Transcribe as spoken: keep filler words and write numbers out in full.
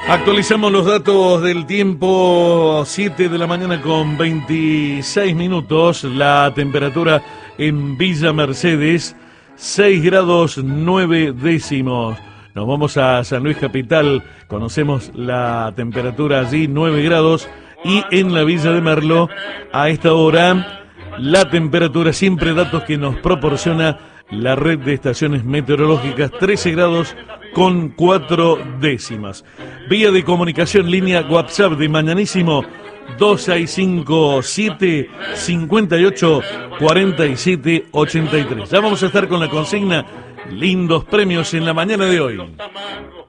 Actualizamos los datos del tiempo, siete de la mañana con veintiséis minutos, la temperatura en Villa Mercedes, seis grados nueve décimos. Nos vamos a San Luis Capital, conocemos la temperatura allí, nueve grados, y en la Villa de Merlo, a esta hora, la temperatura, siempre datos que nos proporciona la red de estaciones meteorológicas, trece grados con cuatro décimas. Vía de comunicación, línea WhatsApp de Mañanísimo, dos seis cinco siete, cinco ocho, cuatro siete ocho tres. Ya vamos a estar con la consigna, lindos premios en la mañana de hoy.